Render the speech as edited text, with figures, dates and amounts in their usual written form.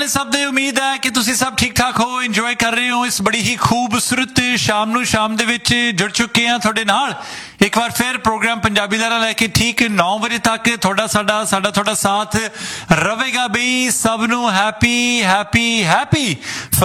ਆਪਣੇ ਸਭ ਦੇ ਉਮੀਦ ਹੈ ਕਿ ਤੁਸੀਂ ਸਭ ਠੀਕ ਠਾਕ ਹੋ, ਇੰਜੋਏ ਕਰ ਰਹੇ ਹੋ ਇਸ ਬੜੀ ਹੀ ਖੂਬਸੂਰਤ ਸ਼ਾਮ ਨੂੰ। ਸ਼ਾਮ ਦੇ ਵਿੱਚ ਜੁੜ ਚੁੱਕੇ ਹਾਂ ਤੁਹਾਡੇ ਨਾਲ ਇੱਕ ਵਾਰ ਫਿਰ ਪ੍ਰੋਗਰਾਮ ਪੰਜਾਬੀ ਲਹਿਰਾਂ ਲੈ ਕੇ ਠੀਕ 9 ਵਜੇ ਤੱਕ ਤੁਹਾਡਾ ਸਾਥ ਰਹੇਗਾ ਬਈ। ਸਭ ਨੂੰ ਹੈਪੀ